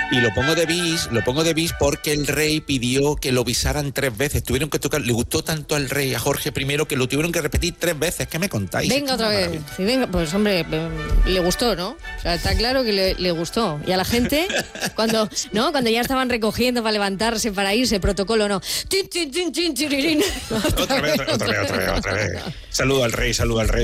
Y lo pongo de bis porque el rey pidió que lo visaran 3 veces. Tuvieron que tocar, le gustó tanto al rey, a Jorge I, que lo tuvieron que repetir 3 veces. ¿Qué me contáis? Venga otra vez. Sí, venga, pues hombre, le gustó, ¿no? O sea, está claro que le gustó. Y a la gente, cuando ya estaban recogiendo para levantarse, para irse, protocolo, ¿no? Otra vez. Saludo al rey.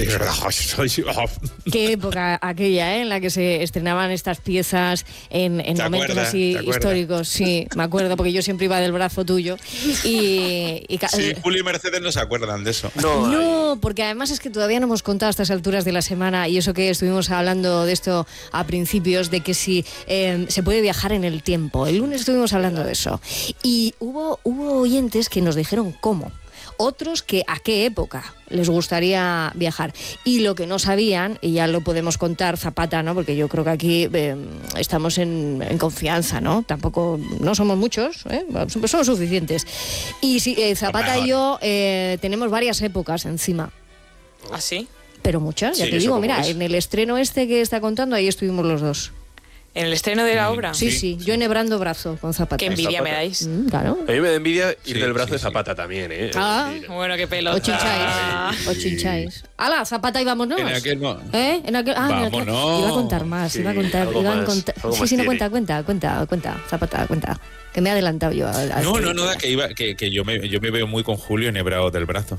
Qué época aquella, en la que se estrenaban estas piezas en momentos así históricos. Sí, me acuerdo, porque yo siempre iba del brazo tuyo. Sí, Julio y Mercedes no se acuerdan de eso. No, porque además es que todavía no hemos contado a estas alturas de la semana, y eso que estuvimos hablando de esto a principios, de que si se puede viajar en el tiempo. El lunes estuvimos hablando de eso. Y hubo oyentes que nos dijeron cómo. Otros que a qué época les gustaría viajar. Y lo que no sabían, y ya lo podemos contar, Zapata, ¿no? Porque yo creo que aquí estamos en confianza, ¿no? Tampoco, no somos muchos, somos suficientes. Y sí, Zapata y yo tenemos varias épocas encima. ¿Ah, sí? Pero muchas, ya te digo, mira, en el estreno que está contando, ahí estuvimos los dos. ¿En el estreno de la obra? Sí, yo enhebrando brazo con Zapata. Qué envidia me dais. Claro. A mí me da envidia ir del brazo de Zapata también, ¿eh? Bueno, qué pelota. O chincháis. ¡Hala, Zapata y vámonos! En aquel no. Vámonos. Iba a contar más, Sí, iba a contar. algo más Cuenta, Zapata, cuenta. Que me he adelantado yo. No, que yo me veo muy con Julio enhebrado del brazo.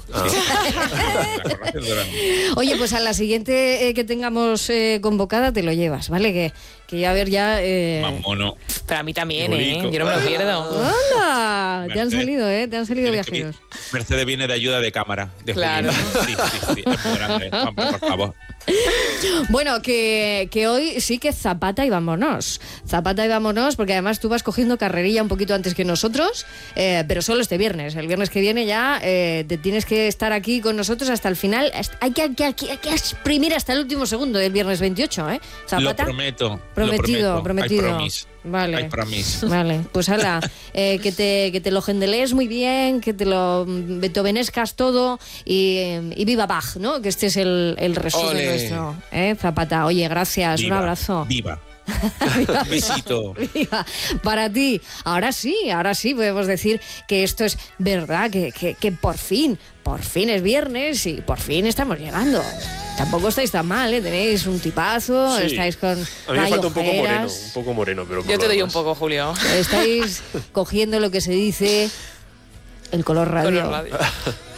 Oye, pues a la siguiente que tengamos convocada te lo llevas, ¿vale? Que ya a ver ya... Vámonos. Pero a mí también, yo no me lo pierdo. ¡Anda! Te han salido viajeros. Mercedes viene de ayuda de cámara. Claro. Sí, es muy grande. Vamos, por favor. Bueno, que hoy sí que Zapata y vámonos. Zapata y vámonos, porque además tú vas cogiendo carrerilla un poquito antes que nosotros, pero solo este viernes. El viernes que viene ya te tienes que estar aquí con nosotros hasta el final. Hay que exprimir hasta el último segundo del viernes 28, ¿eh? Zapata. Lo prometo. Prometido. Vale. I promise. Vale, pues hala, que te lo gendelees muy bien, que te lo beethovenescas todo y viva Bach, ¿no? Que este es el resumen nuestro, Zapata. Oye, gracias, un abrazo. Viva. Un besito. Viva. Para ti. Ahora sí podemos decir que esto es verdad, que por fin es viernes y por fin estamos llegando. Tampoco estáis tan mal, tenéis un tipazo, sí. Estáis con a mí me falta un poco moreno, pero yo te doy un poco, Julio. Estáis cogiendo lo que se dice el color radio.